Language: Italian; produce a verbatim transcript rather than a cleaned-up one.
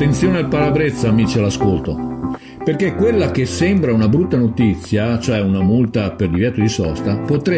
attenzione al parabrezza, amici all'ascolto, perché quella che sembra una brutta notizia, cioè una multa per divieto di sosta, potrebbe